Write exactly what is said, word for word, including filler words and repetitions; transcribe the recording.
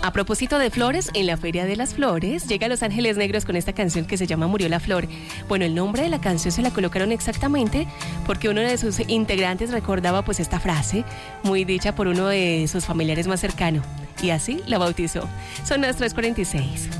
A propósito de flores, en la Feria de las Flores llega Los Ángeles Negros con esta canción que se llama Murió la Flor. Bueno, el nombre de la canción se la colocaron exactamente porque uno de sus integrantes recordaba pues esta frase, muy dicha por uno de sus familiares más cercanos, y así la bautizó. Son las tres cuarenta y seis.